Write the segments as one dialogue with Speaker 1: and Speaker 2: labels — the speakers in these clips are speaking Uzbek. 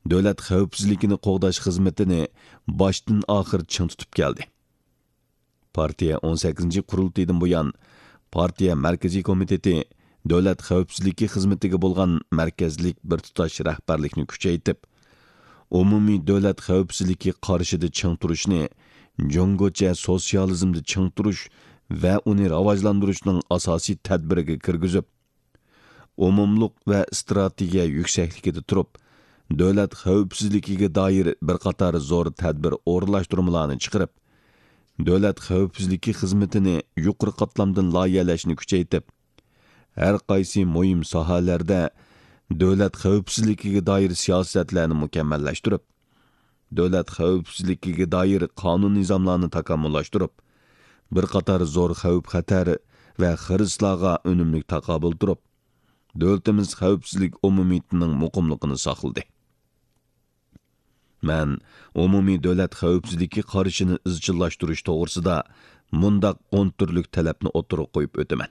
Speaker 1: davlat xavfsizligini qo'g'dash xizmatini boshdan oxir ching tutib keldi. Partiya 18-qurultaydan buyon partiya markaziy komiteti davlat xavfsizligi xizmatiga bo'lgan markazlik bir tutash rahbarlikni kuchaytirib, umumiy davlat xavfsizligi qarshida ching turishni Jongocha sotsializmni ching turish va uni rivojlantirishning asosiy tadbiriga kirgizib, umumluq va strategiya yuksakligida turib, davlat xavfsizligiga doir bir qator zo'r tadbir o'rinlashtirmalarni chiqarib, davlat xavfsizligi xizmatini yuqori qatlamdan loyihalashni kuchaytirib, har qaysi muhim sohalarda davlat xavfsizligiga doir siyosatlarni mukammallashtirib, davlat xavfsizligiga doir qonun nizomlarni takomillashtirib, bir qator zo'r xavf-xatar va xirislarga unumli taqobil turib, davlatimiz xavfsizlik umumiyatining muqimligini saqladi. Men umumiy davlat xavfsizligi qarashini izchillashtirish to'g'risida mundaq 10 turlik talabni o'tirib qo'yib o'taman.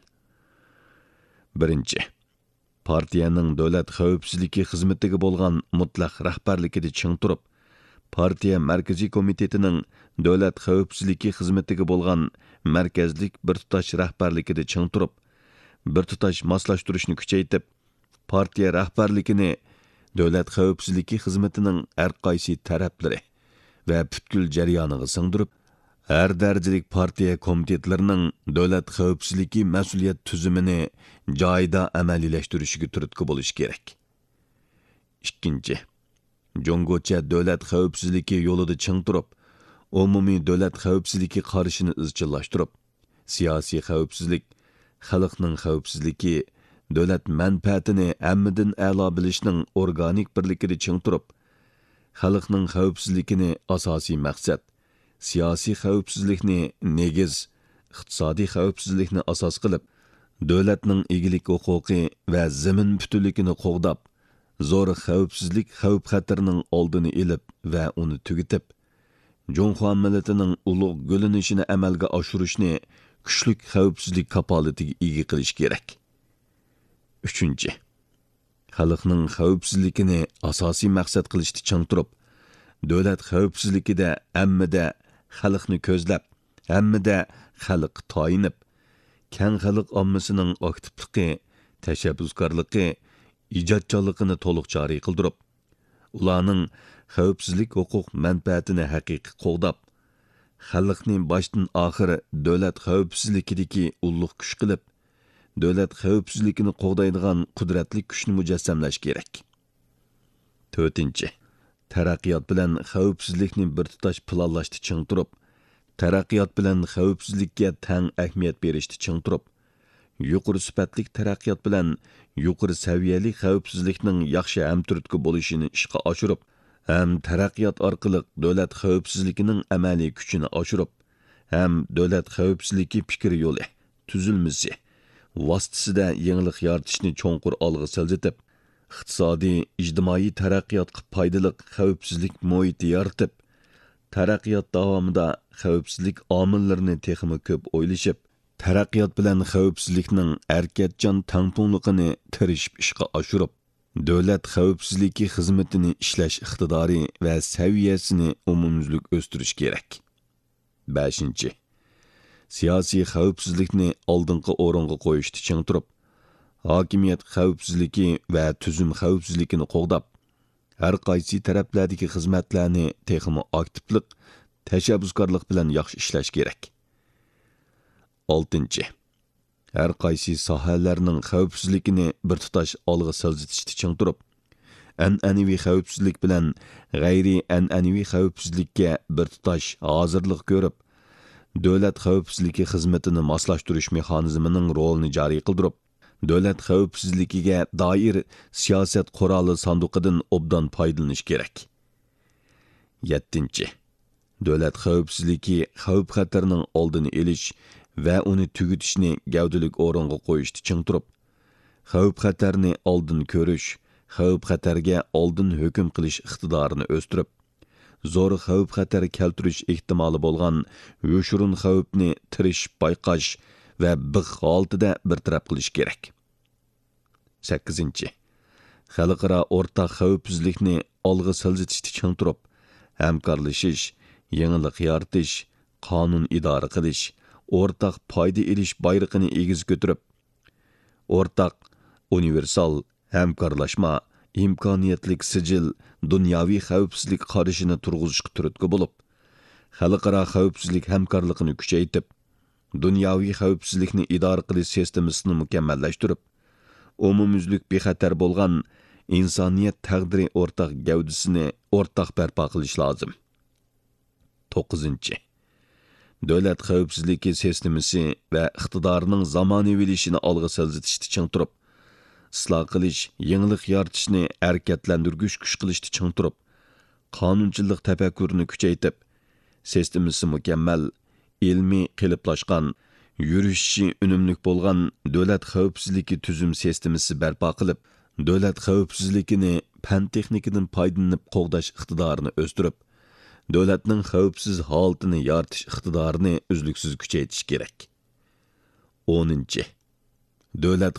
Speaker 1: Birinchi, partiyaning davlat xavfsizligi xizmatiga bo'lgan mutlaq rahbarligida ching turib, partiya markaziy komitetining davlat xavfsizligi xizmatiga bo'lgan markazlik bir tutash rahbarligida ching turib, bir tutash moslashtirishni kuchaytirib, partiya rahbarligini davlat xavfsizligi xizmatining har qaysi taraflari va butkul jarayoniga singdirib, har darajalik partiya komitetlarining davlat xavfsizligi mas'uliyat tuzumini joyida amaliylashtirishiga turtki bo'lish kerak. Ikkinchi, Jongocha davlat xavfsizligi yo'lida ching turib, umumiy davlat xavfsizligi qarashini izchillashtirib, siyosiy xavfsizlik, xalqning xavfsizligi, davlat manfaatini hammadan a'lo bilishning organik birligida ching turib, xalqning xavfsizligini asosiy maqsad, siyosiy xavfsizlikni negiz, iqtisodiy xavfsizlikni asos qilib, davlatning egilik huquqi va zamin butunligini qo'g'dab, zo'r xavfsizlik xavf-xatarning oldini olib va uni tugatib, Jonxo millatining ulug' gulinishini amalga oshirishni kuchlik xavfsizlik kapolatiga ega qilish kerak. Uchinchi, xalqning xavfsizligini asosiy maqsad qilishni ching turib, davlat xavfsizligida hammada xalqni ko'zlab, hammada xalq toyinib, keng xalq ommasining aktivligi, tashabbuskorligi, ijodkorligini to'liq joriy qildirib, ularning xavfsizlik huquq manfaatini haqiqiy qo'g'dab, xalqni boshdan oxir davlat xavfsizligidagi ulug' kuch qilib, davlat xavfsizligini qo'g'daydigan qudratli kuchni mujassamlash kerak. To'rtinchi, taraqqiyot bilan xavfsizlikni bir tutash planlashni ching turib, taraqqiyot bilan xavfsizlikka teng ahamiyat berishni ching turib, yuqori sifatli taraqqiyot bilan yuqori saviyali xavfsizlikning yaxshi hamturtki bo'lishini ishga oshirib, ham taraqqiyot orqali davlat xavfsizligining amaliy kuchini oshirib, ham davlat xavfsizligi fikr yo'li, tuzilmasi, vositasida yangilik yaratishni cho'nqur olg'a siljitib, iqtisodiy, ijtimoiy taraqqiyotga foydali xavfsizlik muhiti yaratib, taraqqiyot davomida xavfsizlik omillarini texmi ko'p o'ylashib, taraqqiyot bilan xavfsizlikning harakatchan tangpunligini tirishib ishga oshirib, davlat xavfsizligi xizmatini ishlash iqtidori va saviyasini umumyuzlik o'stirish kerak. 5. Siyosiy xavfsizlikni oldingi o'ringa qo'yishni ching turib, hokimiyat xavfsizligi va tuzum xavfsizligini qo'g'dab, har qaysi taraflardagi xizmatlarni texmi aktivlik, tashabbuskorlik bilan yaxshi ishlash kerak. 6. Har qaysi sohalarning xavfsizligini bir tutash olg'a siljitishni ching turib, an'anaviy xavfsizlik bilan g'ayri an'anaviy xavfsizlikka bir tutash hozirlik ko'rib, davlat xavfsizligi xizmatini moslashtirish mexanizmining rolini joriy qildirib, davlat xavfsizligiga doir siyosat quroli sanduqidan obdan foydalanish kerak. 7. Davlat xavfsizligi xavf-xatarning oldini olish va uni tugutishni gavdalik o'ringa qo'yishni ching turib, xavf-xatarni oldin ko'rish, xavf-xatarga oldin hukm qilish iqtidorini o'stirib, zo'r xavf-xatar keltirish ehtimoli bo'lgan yo'shurun xavfni tirish, bayqash va biq holatida bartaraf qilish kerak. 8. xalqaro o'rtaq xavfsizlikni olg'a siljitishda ching turib, hamkorlashish, yangilik yaratish, qonun idora qilish, o'rtaq foyda elish bayrog'ini egiz ko'tarib, o'rtaq universal hamkorlashma, imkoniyatlik sijil, dunyoviy xavfsizlik qarashini turg'izishga turtki bo'lib, xalqaro xavfsizlik hamkorligini kuchaytirib, dunyoviy xavfsizlikni idora qilish sistemasini mukammallashtirib, umumyuzlik bexatar bo'lgan insoniyat taqdiri o'rtaq gavdisini o'rtaq barpo qilish lozim. 9. Davlat xavfsizligi sistemasi va iqtidorining zamonaviylashini olg'a siljitishda ching turib, isloh qilish, yangilik yaratishni harakatlantirgich kuch qilishda ching turib, qonunchilik tafakkurini kuchaytirib, sistemasi mukammal, ilmiy qiliplashgan, yurishi unumlik bo'lgan davlat xavfsizligi tuzum sistemasi barpo qilib, davlat xavfsizligini fan texnikadan foydalanib qo'g'dash iqtidorini o'stirib, davlatning xavfsiz holatini yaratish iqtidorini uzluksiz kuchaytirish kerak. 10. Davlat